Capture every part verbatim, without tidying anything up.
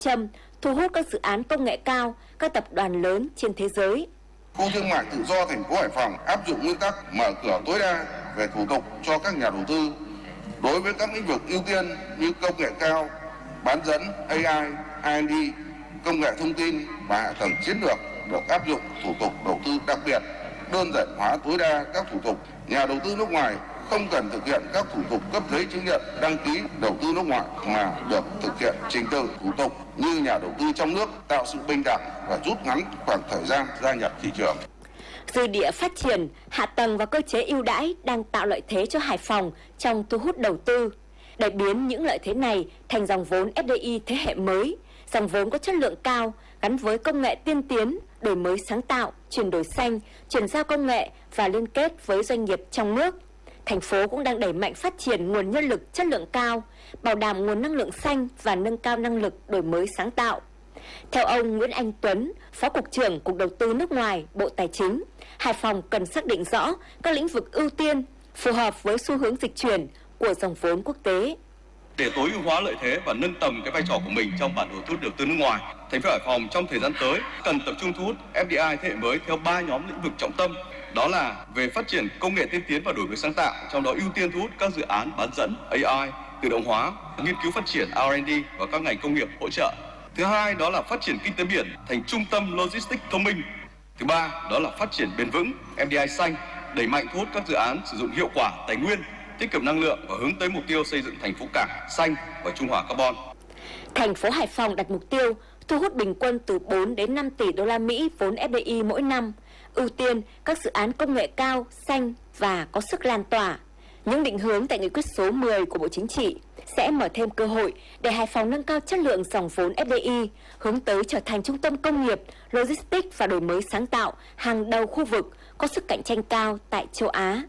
châm thu hút các dự án công nghệ cao, các tập đoàn lớn trên thế giới. Khu thương mại tự do thành phố Hải Phòng áp dụng nguyên tắc mở cửa tối đa về thủ tục cho các nhà đầu tư đối với các lĩnh vực ưu tiên như công nghệ cao, bán dẫn, a i, R and D, công nghệ thông tin và hạ tầng chiến lược được áp dụng thủ tục đầu tư đặc biệt, đơn giản hóa tối đa các thủ tục. Nhà đầu tư nước ngoài không cần thực hiện các thủ tục cấp giấy chứng nhận đăng ký đầu tư nước ngoài mà được thực hiện trình tự thủ tục như nhà đầu tư trong nước, tạo sự bình đẳng và rút ngắn khoảng thời gian gia nhập thị trường. Dư địa phát triển, hạ tầng và cơ chế ưu đãi đang tạo lợi thế cho Hải Phòng trong thu hút đầu tư. Để biến những lợi thế này thành dòng vốn ép đê i thế hệ mới, dòng vốn có chất lượng cao, gắn với công nghệ tiên tiến, đổi mới sáng tạo, chuyển đổi xanh, chuyển giao công nghệ và liên kết với doanh nghiệp trong nước. Thành phố cũng đang đẩy mạnh phát triển nguồn nhân lực chất lượng cao, bảo đảm nguồn năng lượng xanh và nâng cao năng lực đổi mới sáng tạo. Theo ông Nguyễn Anh Tuấn, Phó Cục trưởng Cục Đầu tư nước ngoài, Bộ Tài chính, Hải Phòng cần xác định rõ các lĩnh vực ưu tiên phù hợp với xu hướng dịch chuyển của dòng vốn quốc tế. Để tối ưu hóa lợi thế và nâng tầm cái vai trò của mình trong bản đồ thu hút đầu tư nước ngoài, thành phố Hải Phòng trong thời gian tới cần tập trung thu hút ép đê i thế hệ mới theo ba nhóm lĩnh vực trọng tâm. Đó là về phát triển công nghệ tiên tiến và đổi mới sáng tạo, trong đó ưu tiên thu hút các dự án bán dẫn, a i, tự động hóa, nghiên cứu phát triển R and D và các ngành công nghiệp hỗ trợ. Thứ hai, đó là phát triển kinh tế biển thành trung tâm logistics thông minh. Thứ ba, đó là phát triển bền vững, ép đê i xanh, đẩy mạnh thu hút các dự án sử dụng hiệu quả tài nguyên, tiết kiệm năng lượng và hướng tới mục tiêu xây dựng thành phố cảng xanh và trung hòa carbon. Thành phố Hải Phòng đặt mục tiêu thu hút bình quân từ bốn đến năm tỷ đô la Mỹ vốn ép đê i mỗi năm, ưu tiên các dự án công nghệ cao, xanh và có sức lan tỏa. Những định hướng tại nghị quyết số mười của Bộ Chính trị sẽ mở thêm cơ hội để Hải Phòng nâng cao chất lượng dòng vốn ép đê i, hướng tới trở thành trung tâm công nghiệp, logistics và đổi mới sáng tạo hàng đầu khu vực, có sức cạnh tranh cao tại châu Á.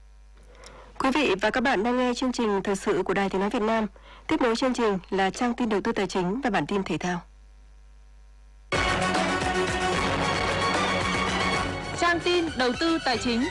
Quý vị và các bạn đang nghe chương trình thời sự của Đài Tiếng nói Việt Nam. Tiếp nối chương trình là trang tin đầu tư tài chính và bản tin thể thao. Trang tin đầu tư tài chính.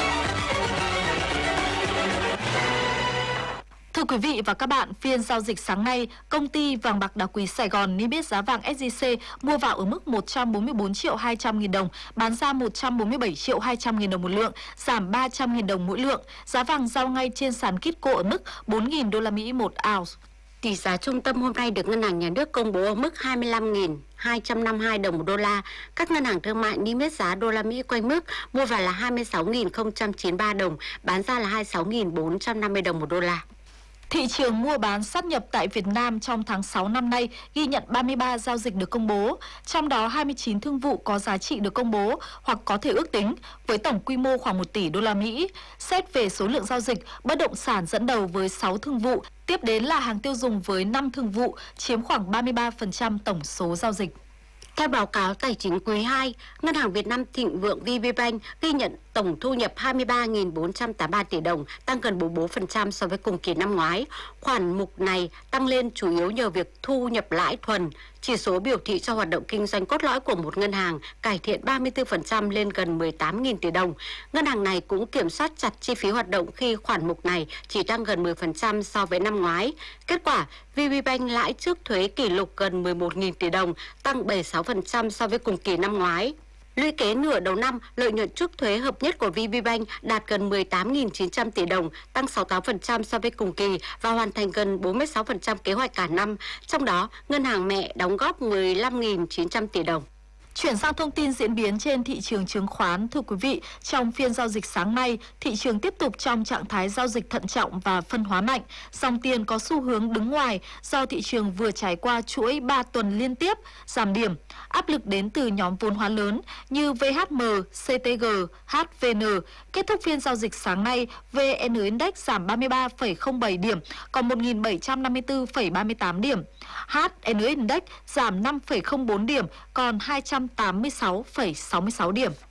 Thưa quý vị và các bạn, phiên giao dịch sáng nay, công ty vàng bạc đá quý Sài Gòn niêm yết giá vàng ét gi xê mua vào ở mức một trăm bốn mươi bốn triệu hai trăm nghìn đồng, bán ra một trăm bốn mươi bảy triệu hai trăm nghìn đồng một lượng, giảm ba trăm nghìn đồng mỗi lượng. Giá vàng giao ngay trên sàn Kitco ở mức bốn nghìn đô la Mỹ một ounce. Tỷ giá trung tâm hôm nay được Ngân hàng Nhà nước công bố ở mức hai mươi lăm nghìn hai trăm năm mươi hai đồng một đô la. Các ngân hàng thương mại niêm yết giá đô la Mỹ quanh mức mua vào là hai mươi sáu nghìn không trăm chín mươi ba đồng, bán ra là hai mươi sáu nghìn bốn trăm năm mươi đồng một đô la. Thị trường mua bán sát nhập tại Việt Nam trong tháng sáu năm nay ghi nhận ba mươi ba giao dịch được công bố, trong đó hai mươi chín thương vụ có giá trị được công bố hoặc có thể ước tính với tổng quy mô khoảng một tỷ đô la Mỹ. Xét về số lượng giao dịch, bất động sản dẫn đầu với sáu thương vụ, tiếp đến là hàng tiêu dùng với năm thương vụ, chiếm khoảng ba mươi ba phần trăm tổng số giao dịch. Theo báo cáo tài chính quý hai, Ngân hàng Việt Nam Thịnh Vượng vê pê Bank ghi nhận tổng thu nhập hai mươi ba nghìn bốn trăm tám mươi ba tỷ đồng, tăng gần bốn mươi bốn phần trăm so với cùng kỳ năm ngoái. Khoản mục này tăng lên chủ yếu nhờ việc thu nhập lãi thuần, chỉ số biểu thị cho hoạt động kinh doanh cốt lõi của một ngân hàng cải thiện ba mươi tư phần trăm lên gần mười tám nghìn tỷ đồng. Ngân hàng này cũng kiểm soát chặt chi phí hoạt động khi khoản mục này chỉ tăng gần mười phần trăm so với năm ngoái. Kết quả, vê pê Bank lãi trước thuế kỷ lục gần mười một nghìn tỷ đồng, tăng bảy mươi sáu phần trăm so với cùng kỳ năm ngoái. Lũy kế nửa đầu năm, lợi nhuận trước thuế hợp nhất của vê pê Bank đạt gần mười tám nghìn chín trăm tỷ đồng, tăng sáu mươi tám phần trăm so với cùng kỳ và hoàn thành gần bốn mươi sáu phần trăm kế hoạch cả năm. Trong đó, ngân hàng mẹ đóng góp mười lăm nghìn chín trăm tỷ đồng. Chuyển sang thông tin diễn biến trên thị trường chứng khoán, thưa quý vị, trong phiên giao dịch sáng nay, thị trường tiếp tục trong trạng thái giao dịch thận trọng và phân hóa mạnh. Dòng tiền có xu hướng đứng ngoài do thị trường vừa trải qua chuỗi ba tuần liên tiếp giảm điểm. Áp lực đến từ nhóm vốn hóa lớn như vê hát em, xê tê giê, hát vê en. Kết thúc phiên giao dịch sáng nay, vê en Index giảm ba mươi ba phẩy không bảy điểm, còn một nghìn bảy trăm năm mươi tư phẩy ba mươi tám điểm. hát en Index giảm năm phẩy không bốn điểm, còn hai trăm tám mươi sáu phẩy sáu mươi sáu điểm.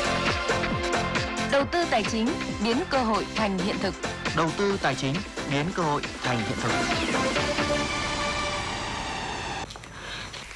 Đầu tư tài chính biến cơ hội thành hiện thực. Đầu tư tài chính biến cơ hội thành hiện thực.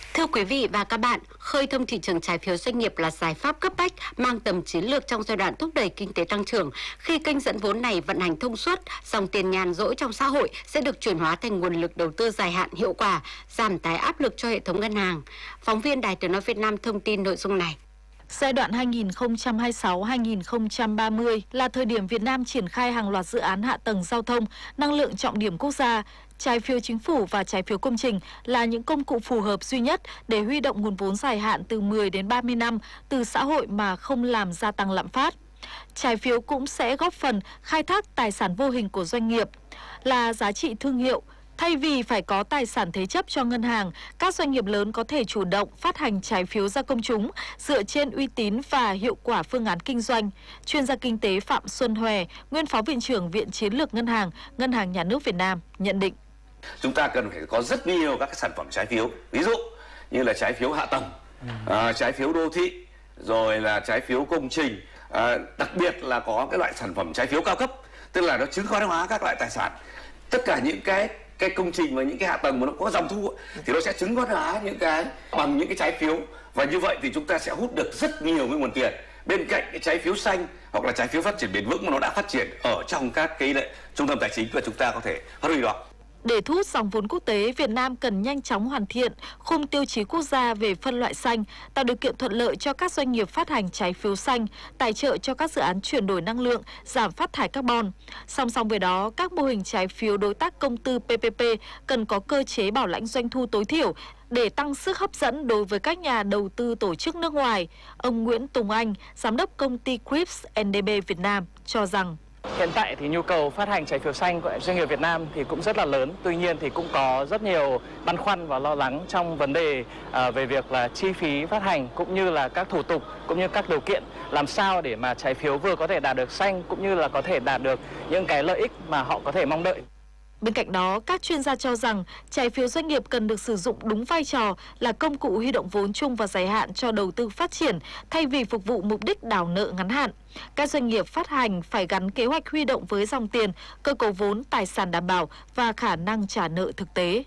Thưa quý vị và các bạn, khơi thông thị trường trái phiếu doanh nghiệp là giải pháp cấp bách mang tầm chiến lược trong giai đoạn thúc đẩy kinh tế tăng trưởng. Khi kênh dẫn vốn này vận hành thông suốt, dòng tiền nhàn rỗi trong xã hội sẽ được chuyển hóa thành nguồn lực đầu tư dài hạn hiệu quả, giảm tải áp lực cho hệ thống ngân hàng. Phóng viên Đài Tiếng nói Việt Nam thông tin nội dung này. Giai đoạn hai nghìn không trăm hai mươi sáu đến hai nghìn không trăm ba mươi là thời điểm Việt Nam triển khai hàng loạt dự án hạ tầng giao thông, năng lượng trọng điểm quốc gia. Trái phiếu chính phủ và trái phiếu công trình là những công cụ phù hợp duy nhất để huy động nguồn vốn dài hạn từ mười đến ba mươi năm từ xã hội mà không làm gia tăng lạm phát. Trái phiếu cũng sẽ góp phần khai thác tài sản vô hình của doanh nghiệp, là giá trị thương hiệu. Thay vì phải có tài sản thế chấp cho ngân hàng, các doanh nghiệp lớn có thể chủ động phát hành trái phiếu ra công chúng dựa trên uy tín và hiệu quả phương án kinh doanh. Chuyên gia kinh tế Phạm Xuân Hòe, nguyên Phó Viện trưởng Viện Chiến lược Ngân hàng, Ngân hàng Nhà nước Việt Nam nhận định. Chúng ta cần phải có rất nhiều các cái sản phẩm trái phiếu, ví dụ như là trái phiếu hạ tầng, à, trái phiếu đô thị, rồi là trái phiếu công trình, à, đặc biệt là có cái loại sản phẩm trái phiếu cao cấp, tức là nó chứng khoán hóa các loại tài sản. Tất cả những cái cái công trình và những cái hạ tầng mà nó có dòng thu thì nó sẽ chứng khoán hóa những cái bằng những cái trái phiếu, và như vậy thì chúng ta sẽ hút được rất nhiều cái nguồn tiền bên cạnh cái trái phiếu xanh hoặc là trái phiếu phát triển bền vững mà nó đã phát triển ở trong các cái trung tâm tài chính và chúng ta có thể phát huy đó. Để thu hút dòng vốn quốc tế, Việt Nam cần nhanh chóng hoàn thiện khung tiêu chí quốc gia về phân loại xanh, tạo điều kiện thuận lợi cho các doanh nghiệp phát hành trái phiếu xanh, tài trợ cho các dự án chuyển đổi năng lượng, giảm phát thải carbon. Song song với đó, các mô hình trái phiếu đối tác công tư pê pê pê cần có cơ chế bảo lãnh doanh thu tối thiểu để tăng sức hấp dẫn đối với các nhà đầu tư tổ chức nước ngoài. Ông Nguyễn Tùng Anh, Giám đốc công ty Crips en đê bê Việt Nam cho rằng hiện tại thì nhu cầu phát hành trái phiếu xanh của doanh nghiệp Việt Nam thì cũng rất là lớn. Tuy nhiên thì cũng có rất nhiều băn khoăn và lo lắng trong vấn đề à, về việc là chi phí phát hành cũng như là các thủ tục cũng như các điều kiện làm sao để mà trái phiếu vừa có thể đạt được xanh cũng như là có thể đạt được những cái lợi ích mà họ có thể mong đợi. Bên cạnh đó, các chuyên gia cho rằng trái phiếu doanh nghiệp cần được sử dụng đúng vai trò là công cụ huy động vốn chung và dài hạn cho đầu tư phát triển thay vì phục vụ mục đích đảo nợ ngắn hạn. Các doanh nghiệp phát hành phải gắn kế hoạch huy động với dòng tiền, cơ cấu vốn, tài sản đảm bảo và khả năng trả nợ thực tế.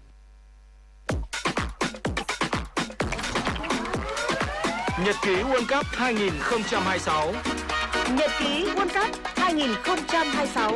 Nhật ký World Cup hai nghìn không trăm hai mươi sáu. Nhật ký World Cup hai nghìn không trăm hai mươi sáu.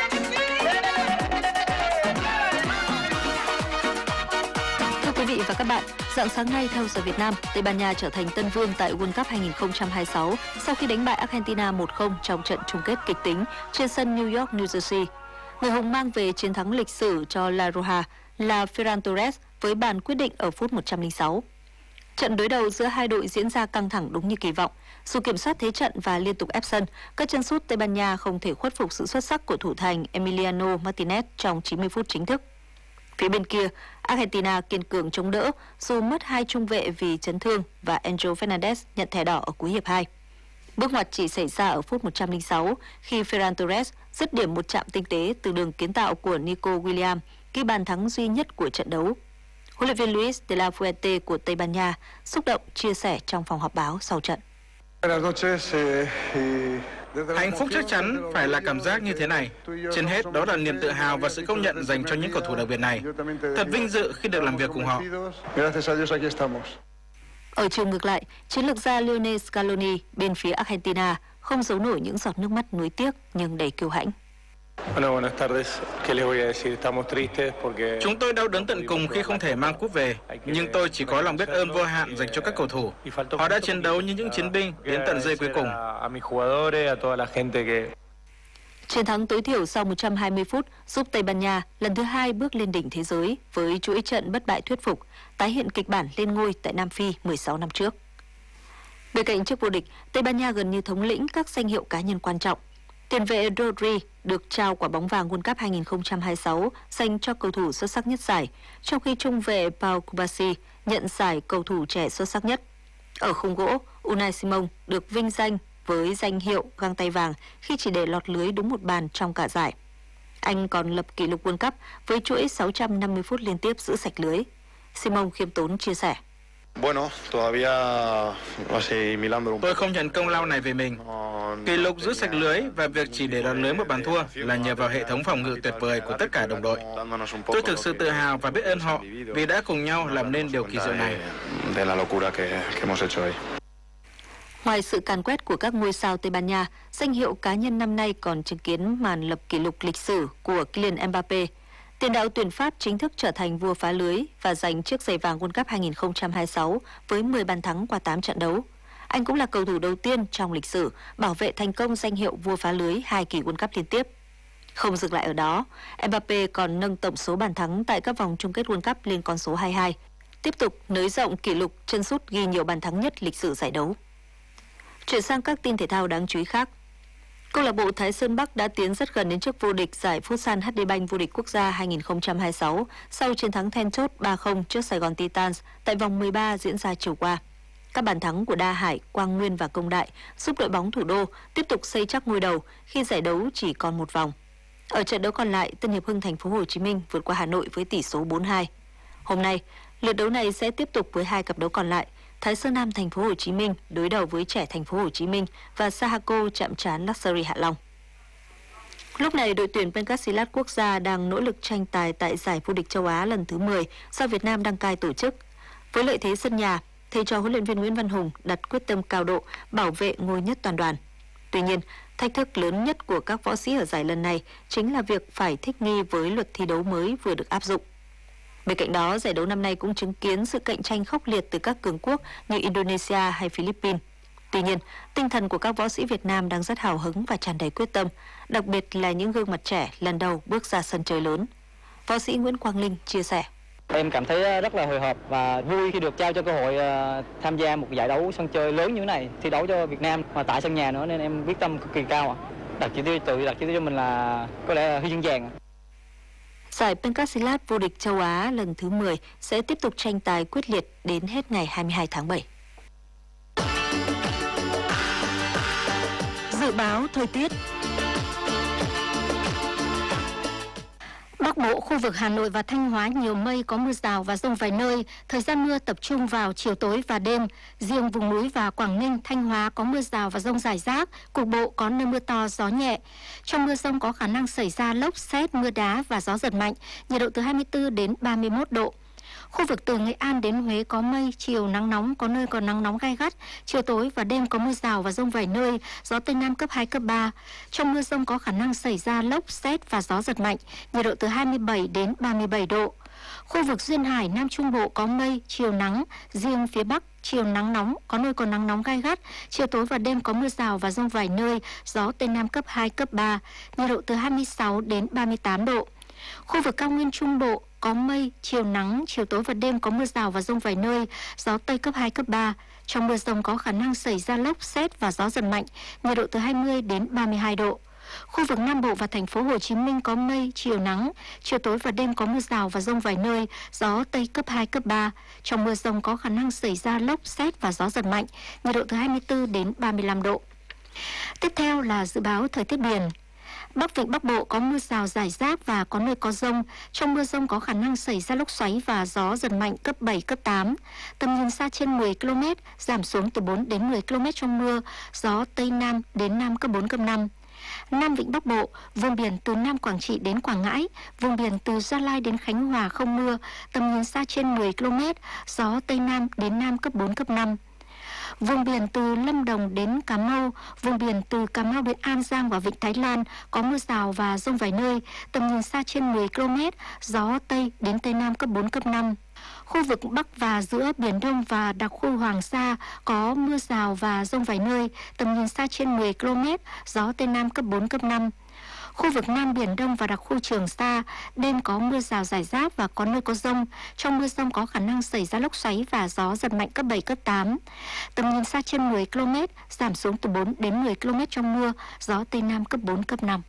Quý vị và các bạn, rạng sáng nay theo giờ Việt Nam, Tây Ban Nha trở thành tân vương tại World Cup hai nghìn không trăm hai mươi sáu sau khi đánh bại Argentina một không trong trận chung kết kịch tính trên sân New York, New Jersey. Người hùng mang về chiến thắng lịch sử cho La Roja là Ferran Torres với bàn quyết định ở phút một trăm lẻ sáu. Trận đối đầu giữa hai đội diễn ra căng thẳng đúng như kỳ vọng. Dù kiểm soát thế trận và liên tục ép sân, các chân sút Tây Ban Nha không thể khuất phục sự xuất sắc của thủ thành Emiliano Martinez trong chín mươi phút chính thức. Phía bên kia, Argentina kiên cường chống đỡ dù mất hai trung vệ vì chấn thương và Angel Fernandez nhận thẻ đỏ ở cuối hiệp hai. Bước ngoặt chỉ xảy ra ở phút một trăm lẻ sáu khi Ferran Torres dứt điểm một chạm tinh tế từ đường kiến tạo của Nico Williams, ghi bàn thắng duy nhất của trận đấu. Huấn luyện viên Luis de la Fuente của Tây Ban Nha xúc động chia sẻ trong phòng họp báo sau trận. Hạnh phúc chắc chắn phải là cảm giác như thế này. Trên hết đó là niềm tự hào và sự công nhận dành cho những cầu thủ đặc biệt này. Thật vinh dự khi được làm việc cùng họ. Ở chiều ngược lại, chiến lược gia Lionel Scaloni bên phía Argentina không giấu nổi những giọt nước mắt nuối tiếc nhưng đầy kiêu hãnh. Chúng tôi đau đớn tận cùng khi không thể mang cúp về, nhưng tôi chỉ có lòng biết ơn vô hạn dành cho các cầu thủ. Họ đã chiến đấu như những chiến binh đến tận giây cuối cùng. Chiến thắng tối thiểu sau một trăm hai mươi phút giúp Tây Ban Nha lần thứ hai bước lên đỉnh thế giới với chuỗi trận bất bại thuyết phục, tái hiện kịch bản lên ngôi tại Nam Phi mười sáu năm trước. Bên cạnh chức vô địch, Tây Ban Nha gần như thống lĩnh các danh hiệu cá nhân quan trọng. Tiền vệ Rodri được trao quả bóng vàng World Cup hai nghìn không trăm hai mươi sáu dành cho cầu thủ xuất sắc nhất giải, trong khi trung vệ Pau Cubarsí nhận giải cầu thủ trẻ xuất sắc nhất. Ở khung gỗ, Unai Simon được vinh danh với danh hiệu găng tay vàng khi chỉ để lọt lưới đúng một bàn trong cả giải. Anh còn lập kỷ lục World Cup với chuỗi sáu trăm năm mươi phút liên tiếp giữ sạch lưới. Simon khiêm tốn chia sẻ. Tôi không nhận công lao này về mình. Kỷ lục giữ sạch lưới và việc chỉ để đón lưới một bàn thua là nhờ vào hệ thống phòng ngự tuyệt vời của tất cả đồng đội. Tôi thực sự tự hào và biết ơn họ vì đã cùng nhau làm nên điều kỳ diệu này. Ngoài sự càn quét của các ngôi sao Tây Ban Nha, danh hiệu cá nhân năm nay còn chứng kiến màn lập kỷ lục lịch sử của Kylian Mbappé. Tiền đạo tuyển Pháp chính thức trở thành vua phá lưới và giành chiếc giày vàng World Cup hai không hai sáu với mười bàn thắng qua tám trận đấu. Anh cũng là cầu thủ đầu tiên trong lịch sử bảo vệ thành công danh hiệu vua phá lưới hai kỳ World Cup liên tiếp. Không dừng lại ở đó, Mbappé còn nâng tổng số bàn thắng tại các vòng chung kết World Cup lên con số hai mươi hai, tiếp tục nới rộng kỷ lục chân sút ghi nhiều bàn thắng nhất lịch sử giải đấu. Chuyển sang các tin thể thao đáng chú ý khác. Câu lạc bộ Thái Sơn Bắc đã tiến rất gần đến chức vô địch giải Futsal hát đê Bank vô địch quốc gia hai không hai sáu sau chiến thắng then chốt ba không trước Sài Gòn Titans tại vòng mười ba diễn ra chiều qua. Các bàn thắng của Đa Hải, Quang Nguyên và Công Đại giúp đội bóng thủ đô tiếp tục xây chắc ngôi đầu khi giải đấu chỉ còn một vòng. Ở trận đấu còn lại, Tân Hiệp Hưng Thành phố Hồ Chí Minh vượt qua Hà Nội với tỷ số bốn hai. Hôm nay, lượt đấu này sẽ tiếp tục với hai cặp đấu còn lại. Thái Sơn Nam Thành phố Hồ Chí Minh đối đầu với Trẻ Thành phố Hồ Chí Minh và Sahako chạm trán Luxury Hạ Long. Lúc này, đội tuyển Pencasilat quốc gia đang nỗ lực tranh tài tại giải vô địch châu Á lần thứ mười do Việt Nam đăng cai tổ chức. Với lợi thế sân nhà, thầy trò huấn luyện viên Nguyễn Văn Hùng đặt quyết tâm cao độ bảo vệ ngôi nhất toàn đoàn. Tuy nhiên, thách thức lớn nhất của các võ sĩ ở giải lần này chính là việc phải thích nghi với luật thi đấu mới vừa được áp dụng. Bên cạnh đó, giải đấu năm nay cũng chứng kiến sự cạnh tranh khốc liệt từ các cường quốc như Indonesia hay Philippines. Tuy nhiên, tinh thần của các võ sĩ Việt Nam đang rất hào hứng và tràn đầy quyết tâm, đặc biệt là những gương mặt trẻ lần đầu bước ra sân chơi lớn. Võ sĩ Nguyễn Quang Linh chia sẻ. Em cảm thấy rất là hồi hộp và vui khi được trao cho cơ hội tham gia một giải đấu sân chơi lớn như thế này, thi đấu cho Việt Nam mà tại sân nhà nữa, nên em quyết tâm cực kỳ cao. Đặt chỉ tiêu tự đặt chỉ tiêu cho mình là có lẽ là huy chương vàng. Giải Pencasilat vô địch châu Á lần thứ mười sẽ tiếp tục tranh tài quyết liệt đến hết ngày hai mươi hai tháng bảy. Dự báo thời tiết. Bắc Bộ, khu vực Hà Nội và Thanh Hóa nhiều mây, có mưa rào và dông vài nơi. Thời gian mưa tập trung vào chiều tối và đêm. Riêng vùng núi và Quảng Ninh, Thanh Hóa có mưa rào và dông rải rác. Cục bộ có nơi mưa to, gió nhẹ. Trong mưa dông có khả năng xảy ra lốc, sét, mưa đá và gió giật mạnh. Nhiệt độ từ hai mươi tư đến ba mươi mốt độ. Khu vực từ Nghệ An đến Huế có mây, chiều nắng nóng, có nơi còn nắng nóng gay gắt. Chiều tối và đêm có mưa rào và dông vài nơi, gió Tây Nam cấp hai, cấp ba. Trong mưa dông có khả năng xảy ra lốc, sét và gió giật mạnh, nhiệt độ từ hai mươi bảy đến ba mươi bảy độ. Khu vực Duyên Hải, Nam Trung Bộ có mây, chiều nắng, riêng phía Bắc chiều nắng nóng, có nơi còn nắng nóng gay gắt. Chiều tối và đêm có mưa rào và dông vài nơi, gió Tây Nam cấp hai, cấp ba, nhiệt độ từ hai mươi sáu đến ba mươi tám độ. Khu vực Cao Nguyên Trung Bộ có mây, chiều nắng, chiều tối và đêm có mưa rào và dông vài nơi, gió Tây cấp hai, cấp ba. Trong mưa dông có khả năng xảy ra lốc, sét và gió giật mạnh, nhiệt độ từ hai mươi đến ba mươi hai độ. Khu vực Nam Bộ và Thành phố Hồ Chí Minh có mây, chiều nắng, chiều tối và đêm có mưa rào và dông vài nơi, gió Tây cấp hai, cấp ba. Trong mưa dông có khả năng xảy ra lốc, sét và gió giật mạnh, nhiệt độ từ hai mươi tư đến ba mươi lăm độ. Tiếp theo là dự báo thời tiết biển. Bắc Vịnh Bắc Bộ có mưa rào rải rác và có nơi có dông. Trong mưa dông có khả năng xảy ra lốc xoáy và gió giật mạnh cấp bảy, cấp tám. Tầm nhìn xa trên mười ki lô mét, giảm xuống từ bốn đến mười ki lô mét trong mưa, gió Tây Nam đến Nam cấp bốn, cấp năm. Nam Vịnh Bắc Bộ, vùng biển từ Nam Quảng Trị đến Quảng Ngãi, vùng biển từ Gia Lai đến Khánh Hòa không mưa, tầm nhìn xa trên mười ki lô mét, gió Tây Nam đến Nam cấp bốn, cấp năm. Vùng biển từ Lâm Đồng đến Cà Mau, vùng biển từ Cà Mau đến An Giang và Vịnh Thái Lan có mưa rào và dông vài nơi, tầm nhìn xa trên mười ki lô mét, gió Tây đến Tây Nam cấp bốn, cấp năm. Khu vực Bắc và giữa Biển Đông và đặc khu Hoàng Sa có mưa rào và dông vài nơi, tầm nhìn xa trên mười ki lô mét, gió Tây Nam cấp bốn, cấp năm. Khu vực Nam Biển Đông và đặc khu Trường Sa, đêm có mưa rào rải rác và có nơi có dông. Trong mưa dông có khả năng xảy ra lốc xoáy và gió giật mạnh cấp bảy, cấp tám. Tầm nhìn xa trên mười ki lô mét, giảm xuống từ bốn đến mười ki lô mét trong mưa, gió Tây Nam cấp bốn, cấp năm.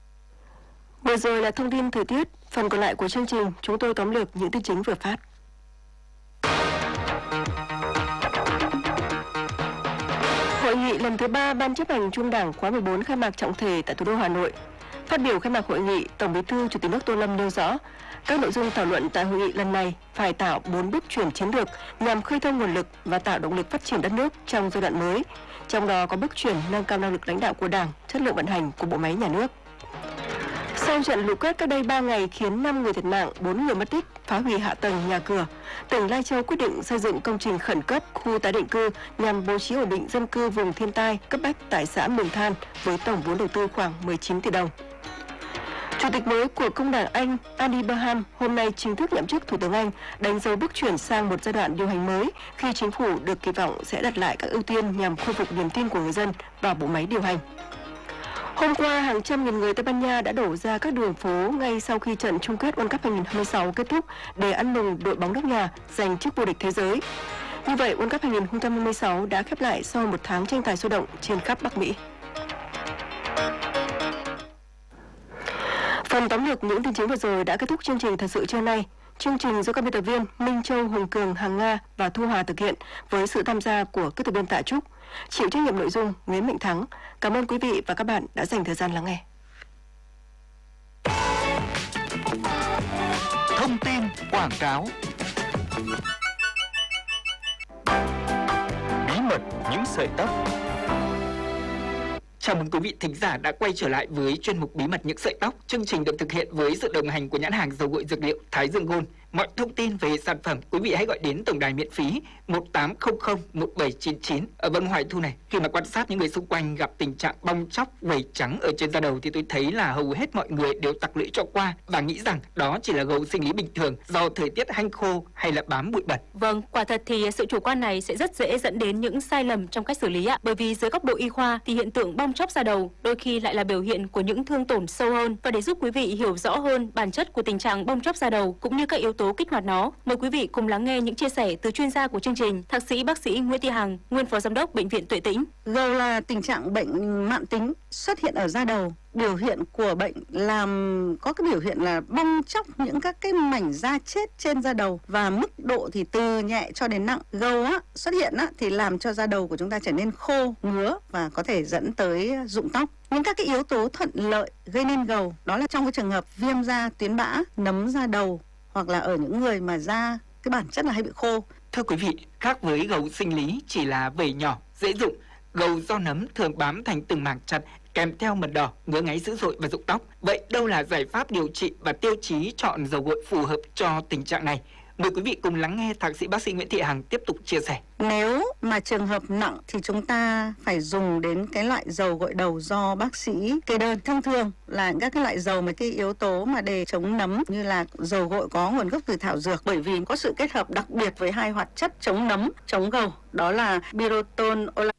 Vừa rồi là thông tin thời tiết. Phần còn lại của chương trình, chúng tôi tóm lược những tin chính vừa phát. Hội nghị lần thứ ba Ban chấp hành Trung ương Đảng khóa mười bốn khai mạc trọng thể tại thủ đô Hà Nội. Phát biểu khai mạc hội nghị, Tổng Bí thư Chủ tịch nước Tô Lâm nêu rõ, các nội dung thảo luận tại hội nghị lần này phải tạo bốn bước chuyển chiến lược nhằm khơi thông nguồn lực và tạo động lực phát triển đất nước trong giai đoạn mới. Trong đó có bước chuyển nâng cao năng lực lãnh đạo của Đảng, chất lượng vận hành của bộ máy nhà nước. Sau trận lũ quét cách đây ba ngày khiến năm người thiệt mạng, bốn người mất tích, phá hủy hạ tầng nhà cửa, tỉnh Lai Châu quyết định xây dựng công trình khẩn cấp khu tái định cư nhằm bố trí ổn định dân cư vùng thiên tai cấp bách tại xã Mường Than với tổng vốn đầu tư khoảng mười chín tỷ đồng. Chủ tịch mới của Công đảng Anh Andy Burnham hôm nay chính thức nhậm chức Thủ tướng Anh, đánh dấu bước chuyển sang một giai đoạn điều hành mới khi chính phủ được kỳ vọng sẽ đặt lại các ưu tiên nhằm khôi phục niềm tin của người dân vào bộ máy điều hành. Hôm qua, hàng trăm nghìn người Tây Ban Nha đã đổ ra các đường phố ngay sau khi trận chung kết World Cup hai không hai sáu kết thúc để ăn mừng đội bóng nước nhà giành chức vô địch thế giới. Như vậy, World Cup hai không hai sáu đã khép lại sau một tháng tranh tài sôi động trên khắp Bắc Mỹ. Phần tóm lược những tin chính vừa rồi đã kết thúc chương trình Thật sự trưa nay. Chương trình do các biên tập viên Minh Châu, Hùng Cường, Hằng Nga và Thu Hòa thực hiện với sự tham gia của kỹ thuật viên Tạ Trúc, chịu trách nhiệm nội dung Nguyễn Mạnh Thắng. Cảm ơn quý vị và các bạn đã dành thời gian lắng nghe. Thông tin quảng cáo. Bí mật những sợi tóc. Chào mừng quý vị thính giả đã quay trở lại với chuyên mục Bí mật những sợi tóc. Chương trình được thực hiện với sự đồng hành của nhãn hàng dầu gội dược liệu Thái Dương Gold. Mọi thông tin về sản phẩm, quý vị hãy gọi đến tổng đài miễn phí một tám không không một bảy chín chín. Ở Vâng Hoài Thu này, khi mà quan sát những người xung quanh gặp tình trạng bong tróc, vảy trắng ở trên da đầu thì tôi thấy là hầu hết mọi người đều tặc lưỡi cho qua và nghĩ rằng đó chỉ là gầu sinh lý bình thường do thời tiết hanh khô hay là bám bụi bẩn. Vâng, quả thật thì sự chủ quan này sẽ rất dễ dẫn đến những sai lầm trong cách xử lý ạ. Bởi vì dưới góc độ y khoa thì hiện tượng bong tróc da đầu đôi khi lại là biểu hiện của những thương tổn sâu hơn. Và để giúp quý vị hiểu rõ hơn bản chất của tình trạng bong tróc da đầu cũng như các yếu tố kích hoạt nó, mời quý vị cùng lắng nghe những chia sẻ từ chuyên gia của chương trình, Thạc sĩ bác sĩ Nguyễn Thị Hằng, nguyên phó giám đốc Bệnh viện Tuệ Tĩnh. Gầu là tình trạng bệnh mãn tính xuất hiện ở da đầu. Biểu hiện của bệnh làm có cái biểu hiện là bong tróc những các cái mảnh da chết trên da đầu và mức độ thì từ nhẹ cho đến nặng. Gầu á, xuất hiện á, thì làm cho da đầu của chúng ta trở nên khô, ngứa và có thể dẫn tới rụng tóc. Những các cái yếu tố thuận lợi gây nên gầu đó là trong cái trường hợp viêm da, tuyến bã, nấm da đầu hoặc là ở những người mà da cái bản chất là hay bị khô. Thưa quý vị, khác với gầu sinh lý chỉ là vảy nhỏ, dễ rụng, gầu do nấm thường bám thành từng mảng chặt kèm theo mẩn đỏ, ngứa ngáy dữ dội và rụng tóc. Vậy đâu là giải pháp điều trị và tiêu chí chọn dầu gội phù hợp cho tình trạng này? Mời quý vị cùng lắng nghe Thạc sĩ bác sĩ Nguyễn Thị Hằng tiếp tục chia sẻ. Nếu mà trường hợp nặng thì chúng ta phải dùng đến cái loại dầu gội đầu do bác sĩ kê đơn. Thông thường là các cái loại dầu mấy cái yếu tố mà để chống nấm như là dầu gội có nguồn gốc từ thảo dược, bởi vì có sự kết hợp đặc biệt với hai hoạt chất chống nấm, chống gầu, đó là pyrrolidone